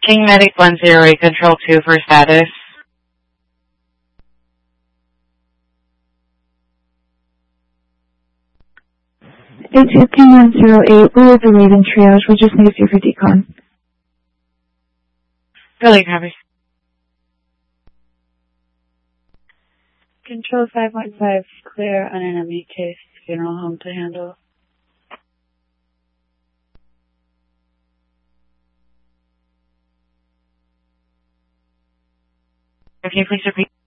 King Medic 108 Control 2 for status. A2 King 108, we're the Raven triage. We just need to see for decon. Really, copy. Control 515, clear on an enemy case, funeral home to handle. Can you please repeat?